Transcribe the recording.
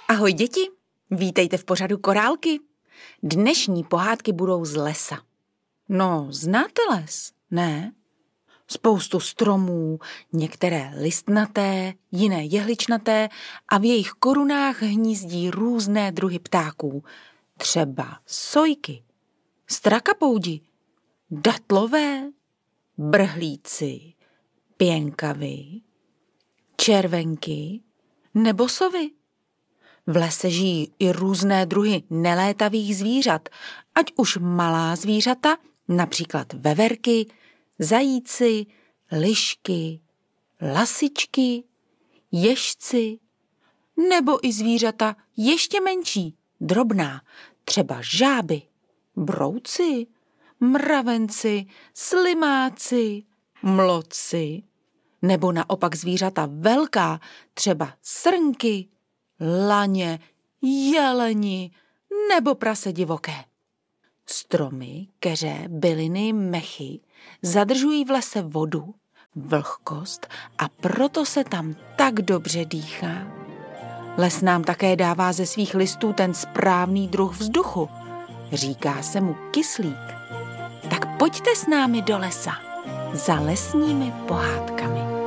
Ahoj děti, vítejte v pořadu Korálky. Dnešní pohádky budou z lesa. No, znáte les, ne? Spoustu stromů, některé listnaté, jiné jehličnaté a v jejich korunách hnízdí různé druhy ptáků. Třeba sojky, strakapoudi, datlové, brhlíci, pěnkavy, červenky nebo sovy. V lese žijí i různé druhy nelétavých zvířat, ať už malá zvířata, například veverky, zajíci, lišky, lasičky, ježci, nebo i zvířata ještě menší, drobná, třeba žáby, brouci, mravenci, slimáci, mloci, nebo naopak zvířata velká, třeba srnky, laně, jeleni nebo prase divoké. Stromy, keře, byliny, mechy zadržují v lese vodu, vlhkost a proto se tam tak dobře dýchá. Les nám také dává ze svých listů ten správný druh vzduchu. Říká se mu kyslík. Tak pojďte s námi do lesa za lesními pohádkami.